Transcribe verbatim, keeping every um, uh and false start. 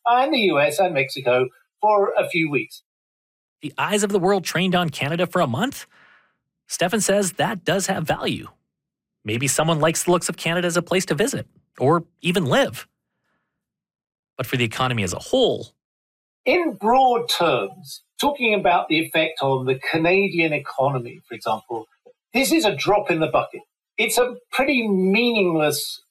and the U S and Mexico for a few weeks. The eyes of the world trained on Canada for a month? Stefan says that does have value. Maybe someone likes the looks of Canada as a place to visit, or even live. But for the economy as a whole, in broad terms, talking about the effect on the Canadian economy, for example, this is a drop in the bucket. It's a pretty meaningless